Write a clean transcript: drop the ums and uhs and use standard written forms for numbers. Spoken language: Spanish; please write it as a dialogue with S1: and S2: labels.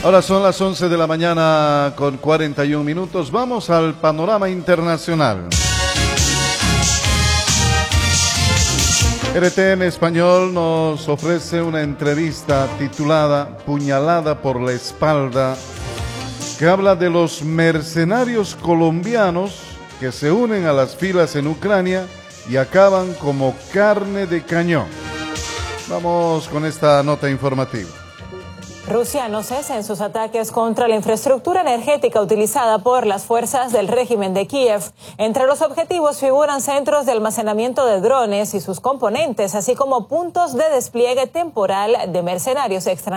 S1: Ahora son las 11 de la mañana con 41 minutos. Vamos al panorama internacional. RTN Español nos ofrece una entrevista titulada Puñalada por la espalda, que habla de los mercenarios colombianos que se unen a las filas en Ucrania y acaban como carne de cañón. Vamos con esta nota informativa.
S2: Rusia no cesa en sus ataques contra la infraestructura energética utilizada por las fuerzas del régimen de Kiev. Entre los objetivos figuran centros de almacenamiento de drones y sus componentes, así como puntos de despliegue temporal de mercenarios extranjeros.